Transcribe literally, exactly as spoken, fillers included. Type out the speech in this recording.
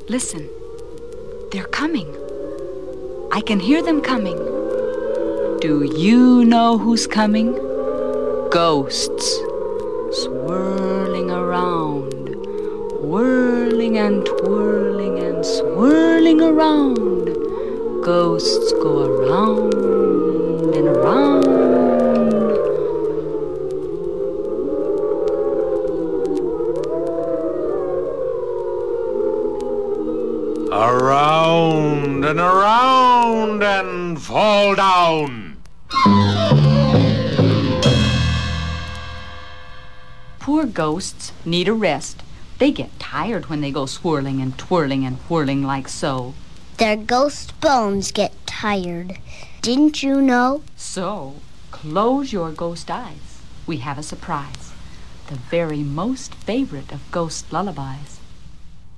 Listen. They're coming. I can hear them coming. Do you know who's coming? Ghosts. Swirling around. Whirling and twirling and swirling around. Ghosts go around and around. Around and around and fall down. Poor ghosts need a rest. They get tired when they go swirling and twirling and whirling like so. Their ghost bones get tired. Didn't you know? So, close your ghost eyes. We have a surprise. The very most favorite of ghost lullabies.